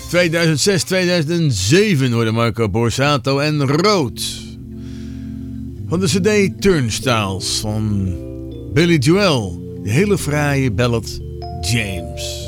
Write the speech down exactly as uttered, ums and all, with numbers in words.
tweeduizend zes, tweeduizend zeven hoorde Marco Borsato en Rood. Van de cd Turnstiles van Billy Joel. De hele fraaie ballad James.